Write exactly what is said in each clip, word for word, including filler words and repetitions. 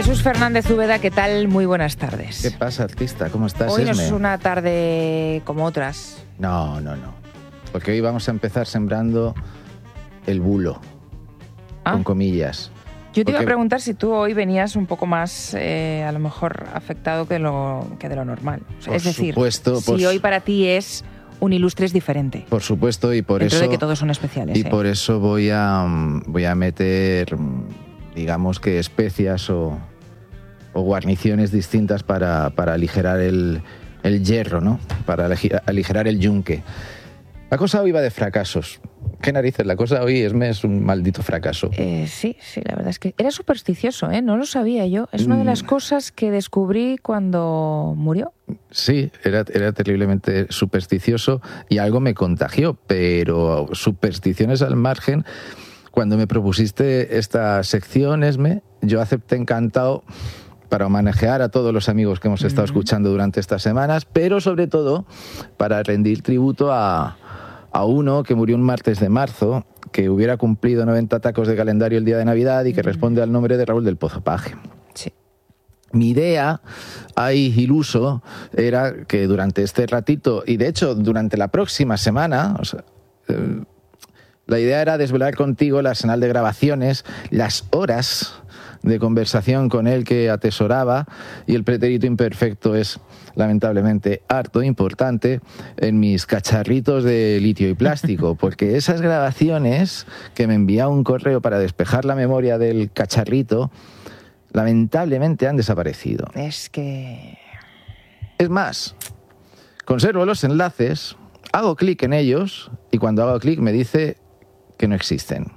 Jesús Fernández Úbeda, ¿qué tal? Muy buenas tardes. ¿Qué pasa, artista? ¿Cómo estás, Hoy no Esme? es una tarde como otras. No, no, no. Porque hoy vamos a empezar sembrando el bulo, ¿Ah? con comillas. Yo te Porque... iba a preguntar si tú hoy venías un poco más, eh, a lo mejor, afectado que, lo, que de lo normal. Por es decir, supuesto, si por... hoy para ti es un Ilustres diferente. Por supuesto, y por Dentro eso... de que todos son especiales. Y ¿eh? por eso voy a, voy a meter, digamos que especias o, o guarniciones distintas para, para aligerar el, el hierro, ¿no? Para aligerar el yunque. La cosa hoy va de fracasos. ¿Qué narices? La cosa hoy es, es un maldito fracaso. Eh, sí, sí, la verdad es que era supersticioso, ¿eh? No lo sabía yo. Es una de las cosas que descubrí cuando murió. Sí, era, era terriblemente supersticioso y algo me contagió, pero supersticiones al margen. Cuando me propusiste esta sección, Esme, yo acepté encantado para homenajear a todos los amigos que hemos estado uh-huh. escuchando durante estas semanas, pero sobre todo para rendir tributo a... a uno que murió un martes de marzo, que hubiera cumplido noventa tacos de calendario el día de Navidad y que responde al nombre de Raúl del Pozo Paje. Sí. Mi idea, ahí iluso, era que durante este ratito, y de hecho durante la próxima semana, o sea, eh, la idea era desvelar contigo el arsenal de grabaciones, las horas de conversación con él que atesoraba, y el pretérito imperfecto es lamentablemente harto importante en mis cacharritos de litio y plástico, porque esas grabaciones que me envía un correo para despejar la memoria del cacharrito, lamentablemente han desaparecido. Es que... Es más, conservo los enlaces, hago clic en ellos, y cuando hago clic me dice que no existen.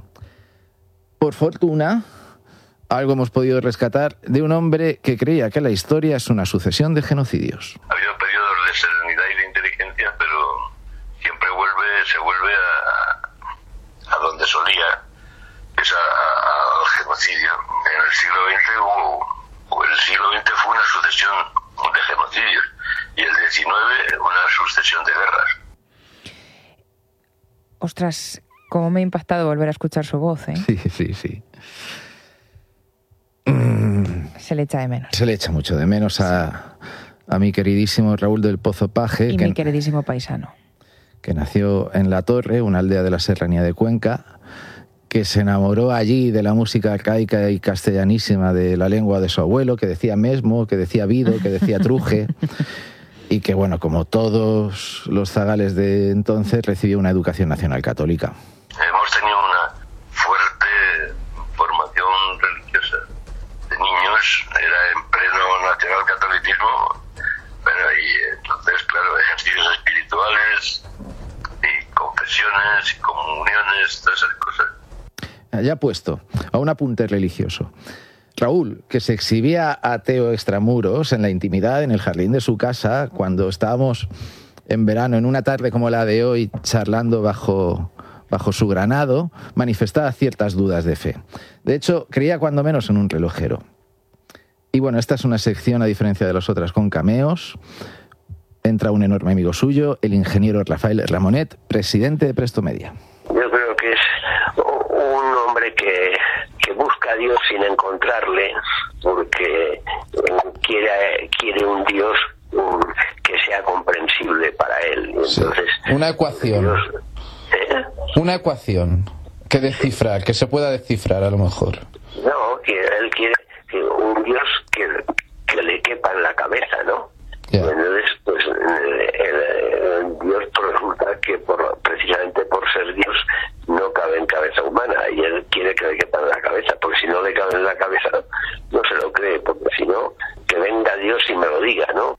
Por fortuna, algo hemos podido rescatar de un hombre que creía que la historia es una sucesión de genocidios. Ha habido periodos de serenidad y de inteligencia, pero siempre vuelve, se vuelve a, a donde solía, es a, a, al genocidio. En el siglo veinte hubo, el siglo veinte fue una sucesión de genocidios y el diecinueve una sucesión de guerras. Ostras, cómo me ha impactado volver a escuchar su voz, ¿eh? Sí, sí, sí. Se le echa de menos. Se le echa mucho de menos a, a mi queridísimo Raúl del Pozo Paje. Y que, mi queridísimo paisano. Que nació en La Torre, una aldea de la serranía de Cuenca, que se enamoró allí de la música arcaica y castellanísima de la lengua de su abuelo, que decía mesmo, que decía vido, que decía truje, y que, bueno, como todos los zagales de entonces, recibió una educación nacional católica. Hemos tenido una fuerte formación religiosa. De niños era en pleno nacionalcatolicismo, pero y entonces, claro, ejercicios espirituales y confesiones y comuniones, todas esas cosas. Ya puesto, a un apunte religioso. Raúl, que se exhibía ateo extramuros en la intimidad, en el jardín de su casa, cuando estábamos en verano, en una tarde como la de hoy, charlando bajo, bajo su granado, manifestaba ciertas dudas de fe. De hecho, creía cuando menos en un relojero. Y bueno, esta es una sección, a diferencia de las otras, con cameos. Entra un enorme amigo suyo, el ingeniero Rafael Ramonet, presidente de Presto Media. Yo creo que es un hombre que, que busca a Dios sin encontrarle, porque quiere, quiere un Dios un, que sea comprensible para él. Entonces, sí. Una ecuación. Dios, ¿eh? Una ecuación que descifrar, que se pueda descifrar a lo mejor. No, que él quiere que un Dios que, que le quepa en la cabeza, ¿no? Yeah. Entonces, pues el, el, el Dios resulta que por, precisamente por ser Dios no cabe en cabeza humana, y él quiere que le quepa en la cabeza, porque si no le cabe en la cabeza no se lo cree, porque si no, que venga Dios y me lo diga, ¿no?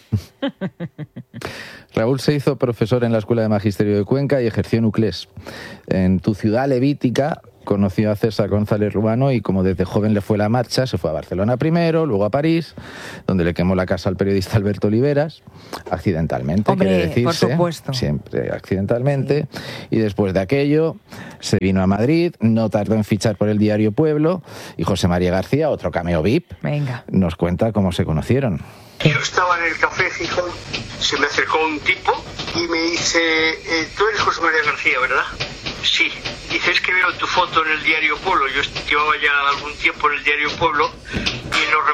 Raúl se hizo profesor en la Escuela de Magisterio de Cuenca y ejerció en Uclés. En tu ciudad levítica conoció a César González Ruano y como desde joven le fue la marcha, se fue a Barcelona primero, luego a París, donde le quemó la casa al periodista Alberto Oliveras, accidentalmente, Hombre, quiere decirse, por supuesto. Siempre accidentalmente, sí. Y después de aquello se vino a Madrid, no tardó en fichar por el diario Pueblo, y José María García, otro cameo V I P, Venga. nos cuenta cómo se conocieron. Yo estaba en el café Gijón, se me acercó un tipo y me dice, eh, tú eres José María García, ¿verdad? Sí. Dice, es que veo tu foto en el diario Pueblo. Yo llevaba ya algún tiempo en el diario Pueblo y en los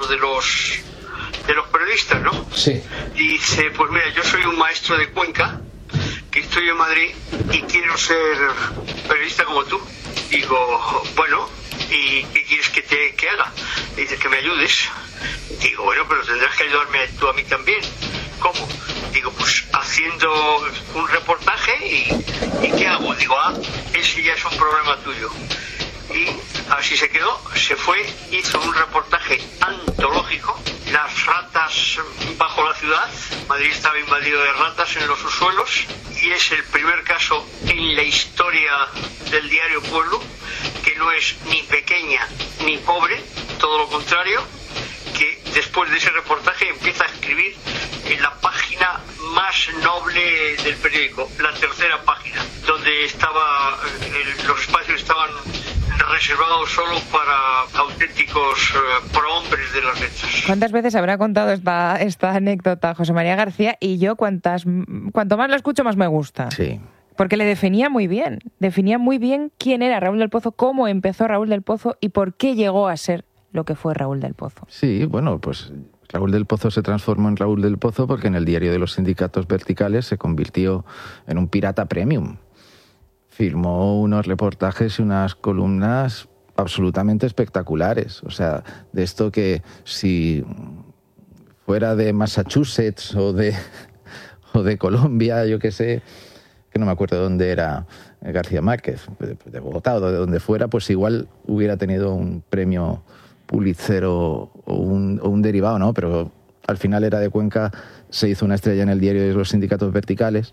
otro de los de los periodistas, ¿no? Sí. Y dice, pues mira, yo soy un maestro de Cuenca, que estoy en Madrid y quiero ser periodista como tú. Digo, bueno, ¿y qué quieres que te que haga? Dice, que me ayudes. Digo, bueno, pero tendrás que ayudarme tú a mí también. ¿Cómo? Digo, pues haciendo un reportaje y, ¿y qué hago? Digo, ah, ese ya es un problema tuyo. Y así se quedó, se fue, hizo un reportaje antológico, las ratas bajo la ciudad. Madrid estaba invadido de ratas en los subsuelos y es el primer caso en la historia del diario Pueblo que no es ni pequeña ni pobre, todo lo contrario, que después de ese reportaje empieza a escribir en la página más noble del periódico, la tercera página, donde estaba el, los espacios estaban reservados solo para auténticos uh, prohombres de las letras. ¿Cuántas veces habrá contado esta, esta anécdota José María García? Y yo, cuantas, cuanto más la escucho, más me gusta. Sí. Porque le definía muy bien. Definía muy bien quién era Raúl del Pozo, cómo empezó Raúl del Pozo y por qué llegó a ser lo que fue Raúl del Pozo. Sí, bueno, pues Raúl del Pozo se transformó en Raúl del Pozo porque en el diario de los sindicatos verticales se convirtió en un pirata premium. Firmó unos reportajes y unas columnas absolutamente espectaculares. O sea, de esto que si fuera de Massachusetts o de, o de Colombia, yo qué sé, que no me acuerdo de dónde era García Márquez, de Bogotá o de donde fuera, pues igual hubiera tenido un premio Pulitzer o, o, un, o un derivado, ¿no? Pero al final era de Cuenca, se hizo una estrella en el diario de los sindicatos verticales.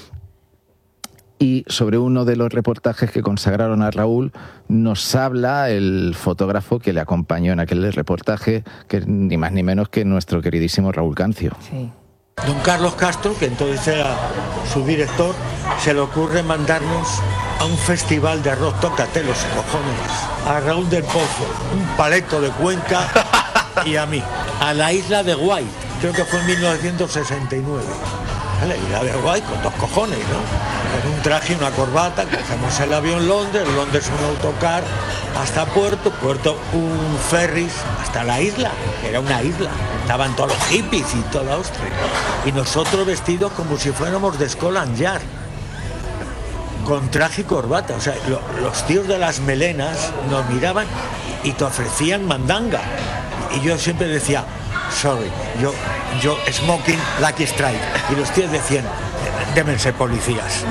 Y sobre uno de los reportajes que consagraron a Raúl nos habla el fotógrafo que le acompañó en aquel reportaje, que es ni más ni menos que nuestro queridísimo Raúl Cancio. Sí. Don Carlos Castro, que entonces era su director, se le ocurre mandarnos a un festival de rock, tócate los cojones, a Raúl del Pozo, un paleto de Cuenca y a mí, a la isla de Guay, creo que fue en mil novecientos sesenta y nueve. A la isla de Guay con dos cojones, ¿no? Con un traje y una corbata, cogemos el avión Londres, Londres un autocar hasta Puerto, Puerto un ferries hasta la isla, que era una isla, estaban todos los hippies y toda Austria, y nosotros vestidos como si fuéramos de Scotland Yard, con traje y corbata, o sea, lo, los tíos de las melenas nos miraban y te ofrecían mandanga, y yo siempre decía, sorry, yo, yo smoking Lucky Strike, y los tíos decían, démense policías.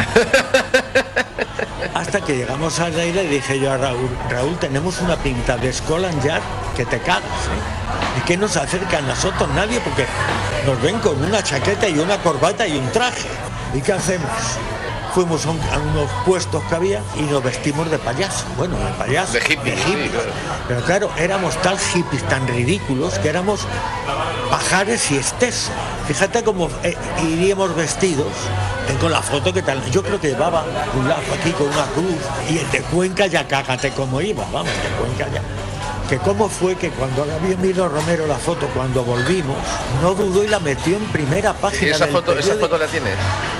Hasta que llegamos a la isla y dije yo a Raúl, Raúl, tenemos una pinta de Scotland Yard que te cagas, ¿eh? ¿Y qué nos acerca a nosotros? Nadie, porque nos ven con una chaqueta y una corbata y un traje. ¿Y qué hacemos? Fuimos a, un, a unos puestos que había y nos vestimos de payaso. Bueno, de payaso. De hippies. De hippies. Sí, claro. Pero claro, éramos tan hippies, tan ridículos, que éramos pajares y esteso. Fíjate cómo eh, iríamos vestidos. Tengo la foto que tal. Yo creo que llevaba un lazo aquí con una cruz. Y el de Cuenca ya cágate cómo iba. Vamos, de Cuenca ya. Que cómo fue que cuando había Milo Romero la foto, cuando volvimos, no dudó y la metió en primera página. ¿Y esa del foto, periódico. esa foto la tienes?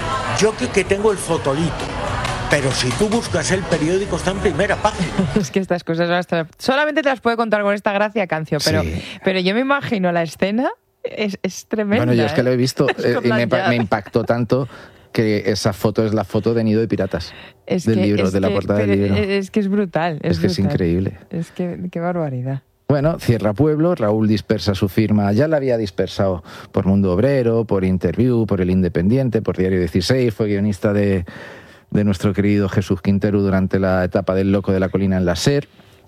Yo creo que tengo el fotolito, pero si tú buscas el periódico está en primera página. Es que estas cosas hasta, solamente te las puede contar con esta gracia Cancio, pero, Sí. pero yo me imagino la escena, es, es tremenda. Bueno, yo es que ¿eh? lo he visto eh, y me, me impactó tanto que esa foto es la foto de Nido de Piratas, es del que, libro, es de la que, portada del libro. Es que es brutal. Es, Es que es brutal. increíble. Es que qué barbaridad. Bueno, cierra Pueblo, Raúl dispersa su firma, ya la había dispersado por Mundo Obrero, por Interview, por El Independiente, por Diario dieciséis, fue guionista de, de nuestro querido Jesús Quintero durante la etapa del Loco de la Colina en la SER,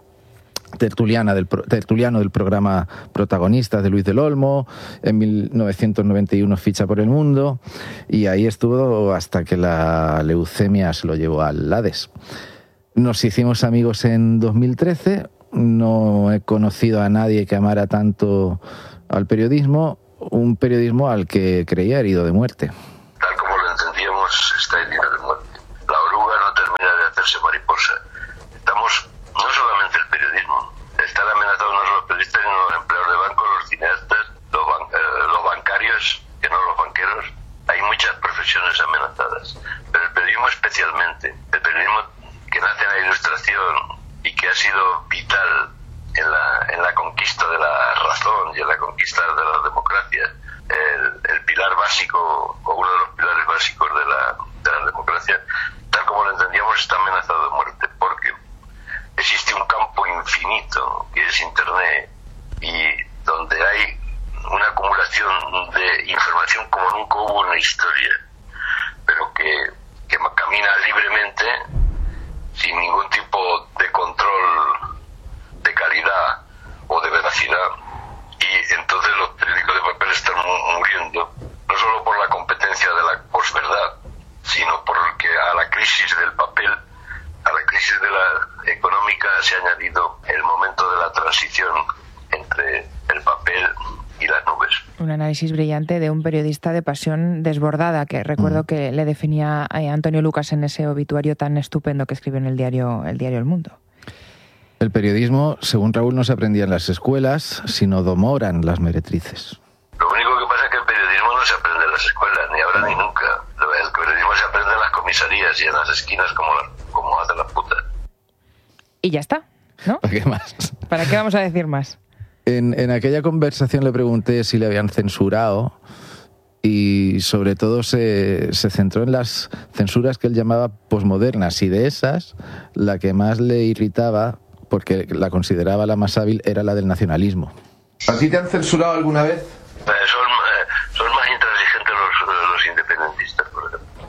tertuliana del, tertuliano del programa Protagonistas de Luis del Olmo, en mil novecientos noventa y uno ficha por El Mundo, y ahí estuvo hasta que la leucemia se lo llevó al Hades. Nos hicimos amigos en dos mil trece, no he conocido a nadie que amara tanto al periodismo, un periodismo al que creía herido de muerte. Tal como lo entendíamos, está herido de muerte. La oruga no termina de hacerse mariposa. Estamos, no solamente el periodismo, están amenazados no solo los periodistas, sino los empleados de banco, los cineastas, los, ban eh, los bancarios, que no los banqueros. Hay muchas profesiones amenazadas, pero el periodismo especialmente, el periodismo que nace en la ilustración y que ha sido vital en la, en la conquista conquista de la razón y en la conquista de la democracia, el, el pilar básico, o uno de los pilares básicos de la, de la democracia, tal como lo entendíamos, está amenazado de muerte, porque existe un campo infinito, que es Internet, y donde hay una acumulación de información como nunca hubo en la historia, pero que, que camina libremente, sin ningún tipo de control de calidad o de veracidad, y entonces los periódicos de papel están muriendo, no solo por la competencia de la posverdad, sino porque a la crisis del papel, a la crisis de la económica, se ha añadido el momento de la transición entre el papel y las nubes. Un análisis brillante de un periodista de pasión desbordada, que recuerdo que le definía a Antonio Lucas en ese obituario tan estupendo que escribió en el diario El Diario El Mundo. El periodismo, según Raúl, no se aprendía en las escuelas, sino domoran las meretrices. Lo único que pasa es que el periodismo no se aprende en las escuelas, ni ahora ni nunca. El periodismo se aprende en las comisarías y en las esquinas como, la, como hacen las putas. Y ya está, ¿no? ¿Para qué más? ¿Para qué vamos a decir más? En, en aquella conversación le pregunté si le habían censurado y sobre todo se, se centró en las censuras que él llamaba posmodernas, y de esas la que más le irritaba, porque la consideraba la más hábil, era la del nacionalismo. ¿A ti te han censurado alguna vez? Eh, son, eh, son más intransigentes los, los independentistas, por ejemplo.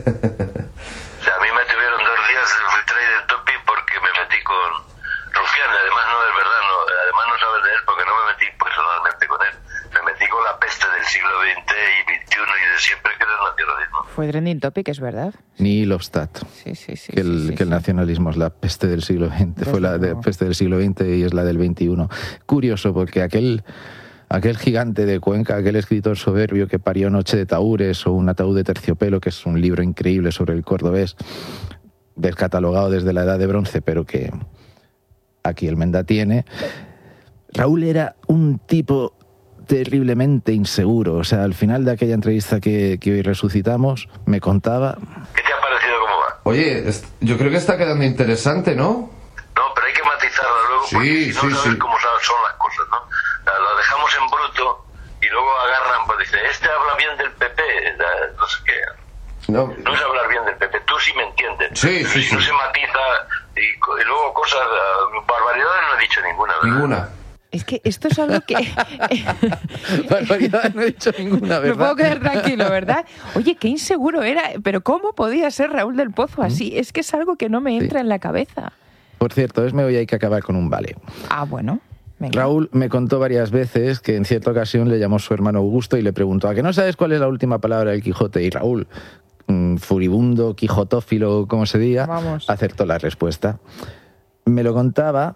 O sea, a mí me tuvieron dos días de trade topic porque me metí con Rufián, además no es verdad, no, además no sabes de él porque no me metí personalmente con él. Me metí con la peste del siglo veinte y veintiuno y de siempre, que era el nacionalismo. Fue trending topic, es verdad. Ni Hofstad. Sí, sí, sí. Que el, sí, sí, que el nacionalismo es la peste del siglo veinte. Desde Fue la de, peste del siglo veinte y es la del veintiuno. Curioso, porque aquel, aquel gigante de Cuenca, aquel escritor soberbio que parió Noche de Tahúres o Un ataúd de terciopelo, que es un libro increíble sobre el cordobés, descatalogado desde la Edad de Bronce, pero que aquí el Menda tiene. Raúl era un tipo terriblemente inseguro. O sea, al final de aquella entrevista que, que hoy resucitamos, me contaba... ¿Qué te ha parecido cómo va? Oye, yo creo que está quedando interesante, ¿no? No, pero hay que matizarlo luego, Sí, porque si no sí, sabes sí. cómo son las cosas, ¿no? Lo dejamos en bruto y luego agarran, pues dice, este habla bien del P P, no sé qué. No, No es hablar bien del P P, tú sí me entiendes. Sí, sí, Si no sí. se matiza y, y luego cosas, barbaridades no he dicho ninguna, ¿verdad? ninguna. Es que esto es algo que... Barbaridad, no he dicho ninguna, ¿verdad? Me puedo quedar tranquilo, ¿verdad? Oye, qué inseguro era. Pero ¿cómo podía ser Raúl del Pozo así? Es que es algo que no me entra Sí. en la cabeza. Por cierto, es me hoy hay que acabar con un vale. Ah, bueno. Venga. Raúl me contó varias veces que en cierta ocasión le llamó su hermano Augusto y le preguntó, ¿a que no sabes cuál es la última palabra del Quijote? Y Raúl, mmm, furibundo, quijotófilo, como se diga, Vamos. acertó la respuesta. Me lo contaba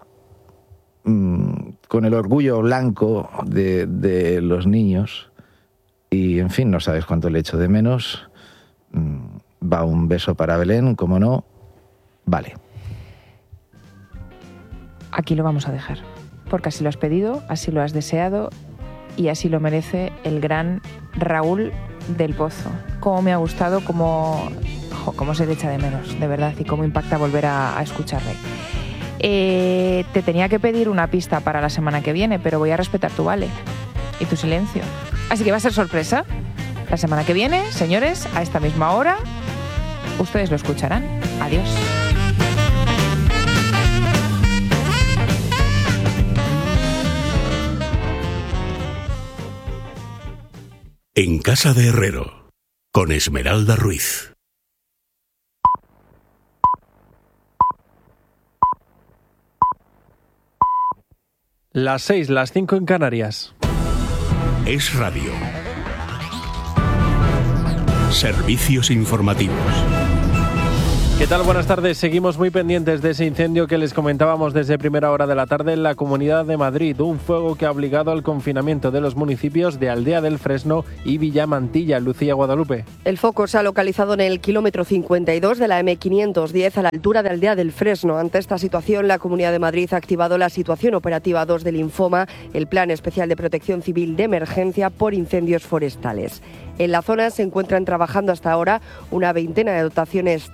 mmm, con el orgullo blanco de, de los niños y, en fin, no sabes cuánto le echo de menos. Mm, va un beso para Belén, como no, vale. Aquí lo vamos a dejar. Porque así lo has pedido, así lo has deseado y así lo merece el gran Raúl del Pozo. Cómo me ha gustado, cómo, jo, cómo se le echa de menos, de verdad, y cómo impacta volver a, a escucharle. Eh, te tenía que pedir una pista para la semana que viene, pero voy a respetar tu vale y tu silencio. Así que va a ser sorpresa. La semana que viene, señores, a esta misma hora, ustedes lo escucharán. Adiós. En Casa de Herrero, con Esmeralda Ruiz. Las seis, las cinco en Canarias. Es Radio. Servicios informativos. ¿Qué tal? Buenas tardes. Seguimos muy pendientes de ese incendio que les comentábamos desde primera hora de la tarde en la Comunidad de Madrid. Un fuego que ha obligado al confinamiento de los municipios de Aldea del Fresno y Villamantilla. Lucía Guadalupe. El foco se ha localizado en el kilómetro cincuenta y dos de la eme quinientos diez a la altura de Aldea del Fresno. Ante esta situación, la Comunidad de Madrid ha activado la situación operativa dos del Infoma, el Plan Especial de Protección Civil de Emergencia por Incendios Forestales. En la zona se encuentran trabajando hasta ahora una veintena de dotaciones terrestres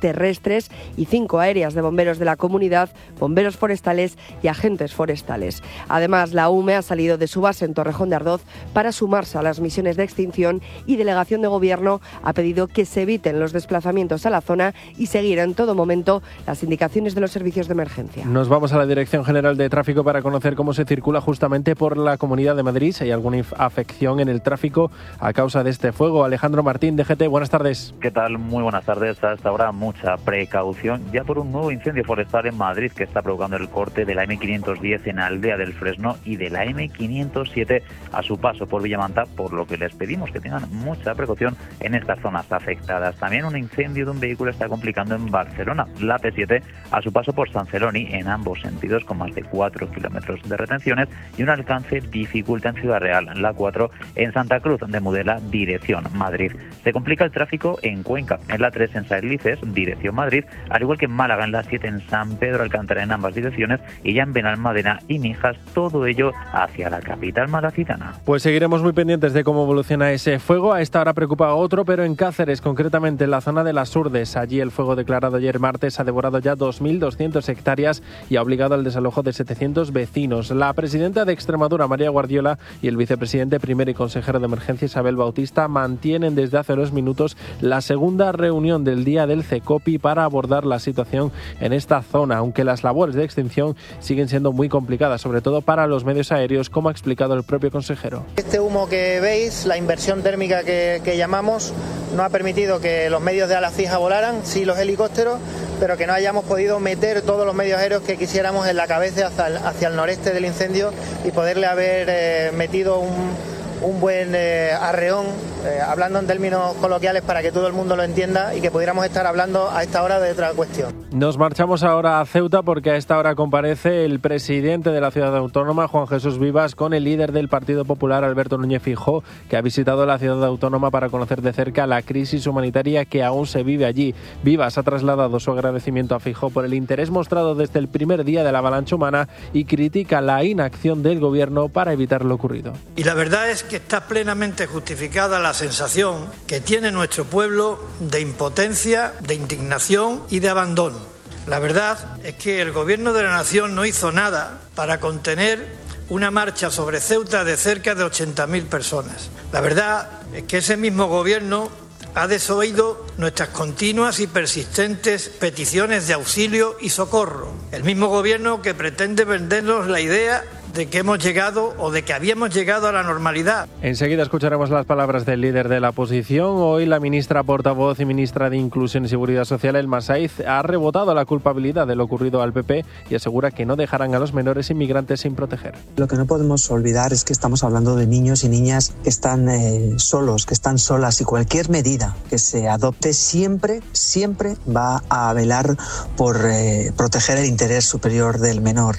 terrestres y cinco aéreas de bomberos de la comunidad, bomberos forestales y agentes forestales. Además, la U M E ha salido de su base en Torrejón de Ardoz para sumarse a las misiones de extinción y Delegación de Gobierno ha pedido que se eviten los desplazamientos a la zona y seguir en todo momento las indicaciones de los servicios de emergencia. Nos vamos a la Dirección General de Tráfico para conocer cómo se circula justamente por la Comunidad de Madrid. Si hay alguna afección en el tráfico a causa de este fuego. Alejandro Martín, D G T, buenas tardes. ¿Qué tal? Muy buenas tardes. A esta hora mucha precaución ya por un nuevo incendio forestal en Madrid que está provocando el corte de la eme quinientos diez en Aldea del Fresno y de la eme quinientos siete a su paso por Villamanta, por lo que les pedimos que tengan mucha precaución en estas zonas afectadas. También un incendio de un vehículo está complicando en Barcelona, la pe siete a su paso por San Celoni en ambos sentidos con más de cuatro kilómetros de retenciones y un alcance dificulta en Ciudad Real, la cuatro en Santa Cruz de Mudela, dirección Madrid. Se complica el tráfico en Cuenca, en la tres en Saelices, dirección Madrid, al igual que en Málaga, en la siete en San Pedro Alcántara en ambas direcciones y ya en Benalmádena y Mijas, todo ello hacia la capital malacitana. Pues seguiremos muy pendientes de cómo evoluciona ese fuego. A esta hora preocupa otro, pero en Cáceres, concretamente en la zona de Las Urdes. Allí el fuego declarado ayer martes ha devorado ya dos mil doscientas hectáreas y ha obligado al desalojo de setecientos vecinos. La presidenta de Extremadura, María Guardiola, y el vicepresidente primero y consejero de emergencia, Isabel Bautista, mantienen desde hace unos minutos la segunda reunión del día del CECOPI para abordar la situación en esta zona, aunque las labores de extinción siguen siendo muy complicadas, sobre todo para los medios aéreos, como ha explicado el propio consejero. Este humo que veis, la inversión térmica que, que llamamos, no ha permitido que los medios de ala fija volaran, sí los helicópteros, pero que no hayamos podido meter todos los medios aéreos que quisiéramos en la cabeza hacia el, hacia el noreste del incendio y poderle haber eh, metido un, un buen eh, arreón, eh, hablando en términos coloquiales para que todo el mundo lo entienda y que pudiéramos estar hablando a esta hora de otra cuestión. Nos marchamos ahora a Ceuta porque a esta hora comparece el presidente de la ciudad autónoma, Juan Jesús Vivas, con el líder del Partido Popular, Alberto Núñez Feijóo, que ha visitado la ciudad autónoma para conocer de cerca la crisis humanitaria que aún se vive allí. Vivas ha trasladado su agradecimiento a Feijóo por el interés mostrado desde el primer día de la avalancha humana y critica la inacción del gobierno para evitar lo ocurrido. Y la verdad es que está plenamente justificada la sensación que tiene nuestro pueblo de impotencia, de indignación y de abandono. La verdad es que el gobierno de la nación no hizo nada para contener una marcha sobre Ceuta de cerca de ochenta mil personas. La verdad es que ese mismo gobierno ha desoído nuestras continuas y persistentes peticiones de auxilio y socorro. El mismo gobierno que pretende vendernos la idea de que hemos llegado o de que habíamos llegado a la normalidad. Enseguida escucharemos las palabras del líder de la oposición. Hoy la ministra portavoz y ministra de Inclusión y Seguridad Social, Elma Saiz, ha rebotado la culpabilidad de lo ocurrido al P P y asegura que no dejarán a los menores inmigrantes sin proteger. Lo que no podemos olvidar es que estamos hablando de niños y niñas que están eh, solos, que están solas, y cualquier medida que se adopte siempre, siempre va a velar por eh, proteger el interés superior del menor.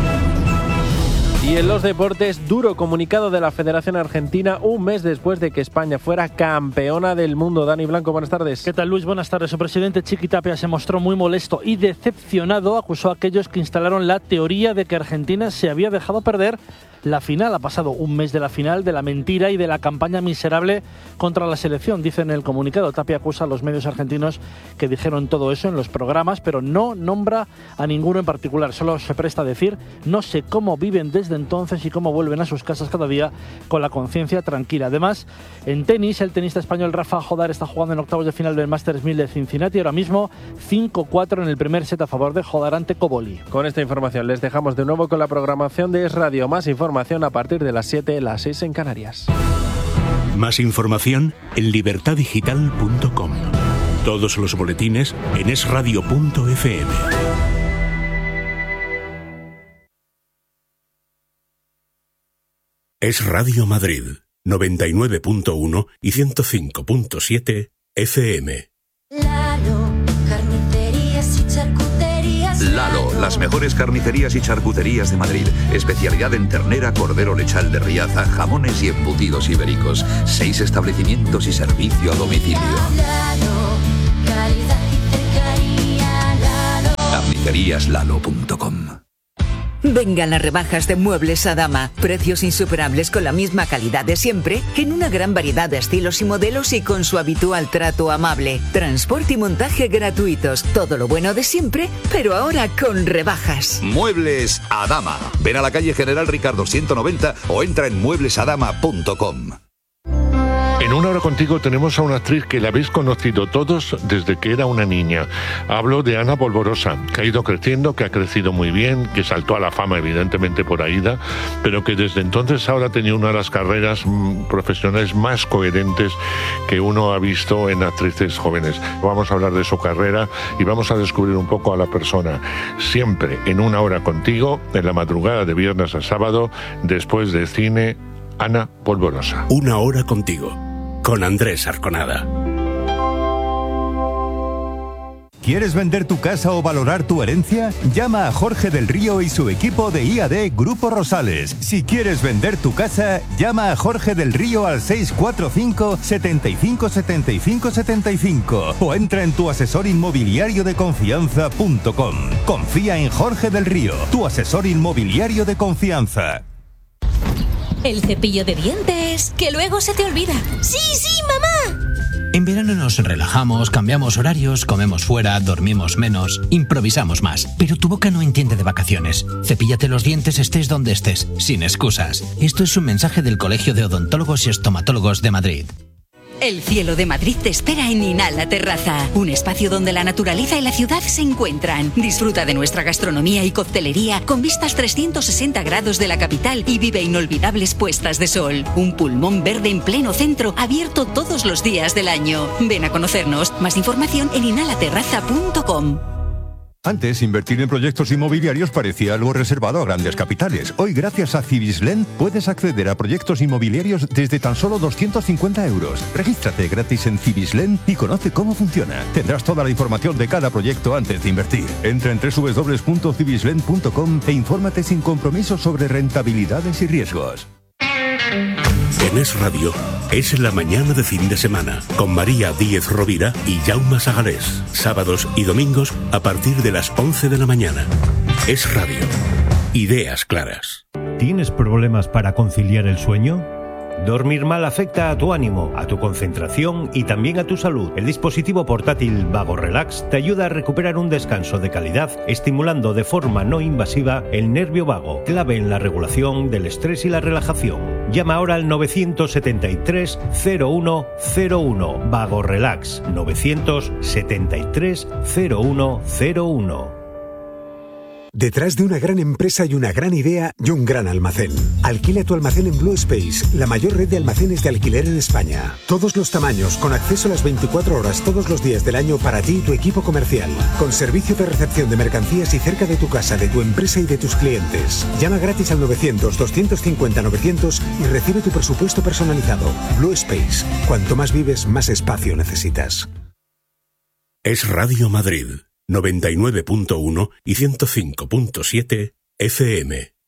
Y en los deportes, duro comunicado de la Federación Argentina un mes después de que España fuera campeona del mundo. Dani Blanco, buenas tardes. ¿Qué tal, Luis? Buenas tardes. Su presidente Chiqui Tapia se mostró muy molesto y decepcionado. Acusó a aquellos que instalaron la teoría de que Argentina se había dejado perder la final. Ha pasado un mes de la final, de la mentira y de la campaña miserable contra la selección, dice en el comunicado. Tapia acusa a los medios argentinos que dijeron todo eso en los programas, pero no nombra a ninguno en particular. Solo se presta a decir: no sé cómo viven desde entonces y cómo vuelven a sus casas cada día con la conciencia tranquila. Además, en tenis, el tenista español Rafa Jodar está jugando en octavos de final del Masters mil de Cincinnati. Ahora mismo cinco cuatro en el primer set a favor de Jodar ante Coboli. Con esta información les dejamos de nuevo con la programación de Es Radio. Más información a partir de las siete, las seis en Canarias. Más información en libertad digital punto com. Todos los boletines en es radio punto efe eme. Es Radio Madrid, noventa y nueve punto uno y ciento cinco punto siete efe eme. Lalo, las mejores carnicerías y charcuterías de Madrid. Especialidad en ternera, cordero lechal de Riaza, jamones y embutidos ibéricos. Seis establecimientos y servicio a domicilio. carnicerías lalo punto com. Vengan las rebajas de Muebles Adama. Precios insuperables con la misma calidad de siempre, en una gran variedad de estilos y modelos y con su habitual trato amable. Transporte y montaje gratuitos. Todo lo bueno de siempre, pero ahora con rebajas. Muebles Adama. Ven a la calle General Ricardo ciento noventa o entra en muebles adama punto com. En Una Hora Contigo tenemos a una actriz que la habéis conocido todos desde que era una niña. Hablo de Ana Polvorosa, que ha ido creciendo, que ha crecido muy bien, que saltó a la fama evidentemente por Aída, pero que desde entonces ahora ha tenido una de las carreras mm, profesionales más coherentes que uno ha visto en actrices jóvenes. Vamos a hablar de su carrera y vamos a descubrir un poco a la persona. Siempre en Una Hora Contigo, en la madrugada de viernes a sábado, después de cine, Ana Polvorosa. Una Hora Contigo, con Andrés Arconada. ¿Quieres vender tu casa o valorar tu herencia? Llama a Jorge del Río y su equipo de I A D Grupo Rosales. Si quieres vender tu casa, llama a Jorge del Río al seis cuatro cinco, setenta y cinco, setenta y cinco, setenta y cinco o entra en tu asesor inmobiliario de confianza punto com. Confía en Jorge del Río, tu asesor inmobiliario de confianza. El cepillo de dientes, que luego se te olvida. ¡Sí, sí, mamá! En verano nos relajamos, cambiamos horarios, comemos fuera, dormimos menos, improvisamos más. Pero tu boca no entiende de vacaciones. Cepíllate los dientes estés donde estés, sin excusas. Esto es un mensaje del Colegio de Odontólogos y Estomatólogos de Madrid. El cielo de Madrid te espera en Inala Terraza, un espacio donde la naturaleza y la ciudad se encuentran. Disfruta de nuestra gastronomía y coctelería con vistas trescientos sesenta grados de la capital y vive inolvidables puestas de sol. Un pulmón verde en pleno centro, abierto todos los días del año. Ven a conocernos. Más información en inala terraza punto com. Antes, invertir en proyectos inmobiliarios parecía algo reservado a grandes capitales. Hoy, gracias a Cibislen, puedes acceder a proyectos inmobiliarios desde tan solo doscientos cincuenta euros. Regístrate gratis en Cibislen y conoce cómo funciona. Tendrás toda la información de cada proyecto antes de invertir. Entra en doble u doble u doble u punto cibislen punto com e infórmate sin compromiso sobre rentabilidades y riesgos. En Es Radio, es la mañana de fin de semana, con María Díez Rovira y Jaume Sagalés. Sábados y domingos a partir de las once de la mañana. Es Radio. Ideas claras. ¿Tienes problemas para conciliar el sueño? Dormir mal afecta a tu ánimo, a tu concentración y también a tu salud. El dispositivo portátil Vago Relax te ayuda a recuperar un descanso de calidad, estimulando de forma no invasiva el nervio vago, clave en la regulación del estrés y la relajación. Llama ahora al nueve siete tres, cero uno cero uno. Vago Relax, nueve siete tres, cero uno cero uno. Detrás de una gran empresa hay una gran idea y un gran almacén. Alquila tu almacén en Blue Space, la mayor red de almacenes de alquiler en España. Todos los tamaños, con acceso a las veinticuatro horas todos los días del año para ti y tu equipo comercial. Con servicio de recepción de mercancías y cerca de tu casa, de tu empresa y de tus clientes. Llama gratis al novecientos, doscientos cincuenta, novecientos y recibe tu presupuesto personalizado. Blue Space. Cuanto más vives, más espacio necesitas. Es Radio Madrid. noventa y nueve punto uno y ciento cinco punto siete F M.